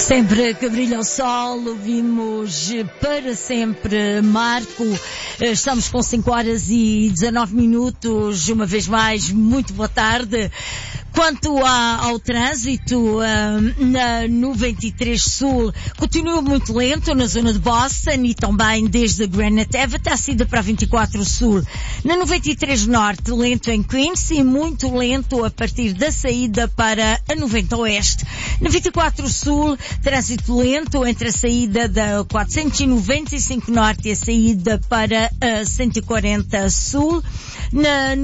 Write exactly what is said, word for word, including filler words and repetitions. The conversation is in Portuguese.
Sempre que brilha o sol, ouvimos para sempre Marco. Estamos com cinco horas e dezanove minutos, uma vez mais, muito boa tarde. Quanto a, ao trânsito, uh, na noventa e três Sul, continua muito lento na zona de Boston e também desde Granite Ave até a saída para a vinte e quatro Sul. Na noventa e três Norte, lento em Queens e muito lento a partir da saída para a noventa Oeste. Na vinte e quatro Sul, trânsito lento entre a saída da quatrocentos e noventa e cinco Norte e a saída para a cento e quarenta Sul. Na